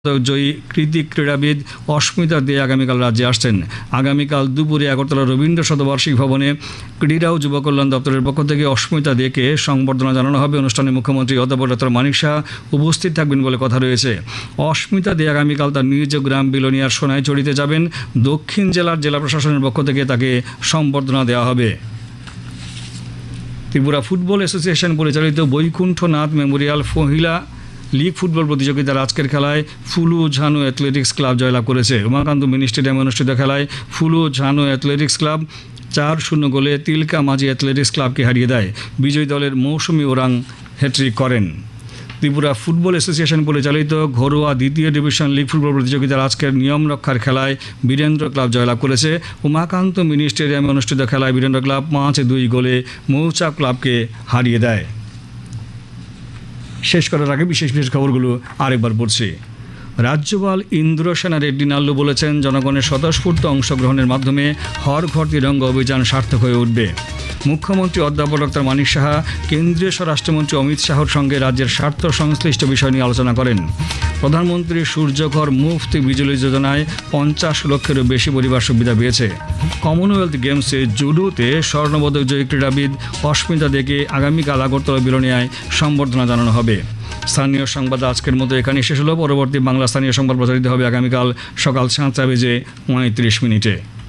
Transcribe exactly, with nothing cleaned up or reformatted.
জয়ী কৃতি ক্রীড়াবিদ অস্মিতা দে আগামীকাল রাজ্যে আসছেন। আগামীকাল দুপুরে আগরতলা রবীন্দ্র শতবার্ষিক ভবনে ক্রীড়া ও যুব কল্যাণ দপ্তরের পক্ষ থেকে অস্মিতা দেকে সংবর্ধনা জানানো হবে। অনুষ্ঠানে মুখ্যমন্ত্রী অধ্যাপক ডক্টর মানিক শাহ উপস্থিত থাকবেন বলে কথা রয়েছে। অস্মিতা দে আগামীকাল তার নিজ গ্রাম বিলোনিয়ার সোনাইচড়িতে যাবেন। দক্ষিণ জেলার জেলা প্রশাসনের পক্ষ থেকে তাকে সংবর্ধনা দেওয়া হবে। ত্রিপুরা ফুটবল অ্যাসোসিয়েশন পরিচালিত বৈকুণ্ঠনাথ মেমোরিয়াল মহিলা লীগ ফুটবল প্রতিযোগিতার আজকের খেলায় ফুলু ঝানু অ্যাথলেটিক্স ক্লাব জয়লাভ করেছে। উমাকান্ত মিনি স্টেডিয়ামে অনুষ্ঠিত খেলায় ফুলু ঝানু অ্যাথলেটিক্স ক্লাব চার শূন্য গোলে তিলকা মাঝি অ্যাথলেটিক্স ক্লাবকে হারিয়ে দেয়। বিজয়ী দলের মৌসুমী ওরাং হ্যাট্রিক করেন। ত্রিপুরা ফুটবল অ্যাসোসিয়েশন পরিচালিত ঘরোয়া দ্বিতীয় ডিভিশন লীগ ফুটবল প্রতিযোগিতার আজকের নিয়ম রক্ষার খেলায় বীরেন্দ্র ক্লাব জয়লাভ করেছে। উমাকান্ত মিনি স্টেডিয়ামে অনুষ্ঠিত খেলায় বীরেন্দ্র ক্লাব পাঁচ দুই গোলে মৌচাক ক্লাবকে হারিয়ে দেয়। শেষ করার আগে বিশেষ বিশেষ খবরগুলো আরেকবার পড়ছি। রাজ্যপাল ইন্দ্রসেনা রেড্ডি নাল্লু বলেছেন, জনগণের স্বতঃস্ফূর্ত অংশগ্রহণের মাধ্যমে হর ঘর তিরঙ্গা অভিযান সার্থক হয়ে উঠবে। মুখ্যমন্ত্রী অধ্যাপক ডক্টর মানিক সাহা কেন্দ্রীয় স্বরাষ্ট্রমন্ত্রী অমিত শাহর সঙ্গে রাজ্যের স্বার্থ সংশ্লিষ্ট বিষয় নিয়ে আলোচনা করেন। প্রধানমন্ত্রী সূর্যঘর মুফত বিজলি যোজনায় পঞ্চাশ লক্ষেরও বেশি পরিবার সুবিধা পেয়েছে। কমনওয়েলথ গেমসে জুডোতে স্বর্ণপদক জয়ী ক্রীড়াবিদ অস্মিতা দেকে আগামীকাল আগরতলা বিলোনিয়ায় সংবর্ধনা জানানো হবে। স্থানীয় সংবাদ আজকের মতো এখানে শেষ হলো। পরবর্তী বাংলা স্থানীয় সংবাদ প্রচারিত হবে আগামীকাল সকাল সাতটা বেজে পঁয়ত্রিশ মিনিটে।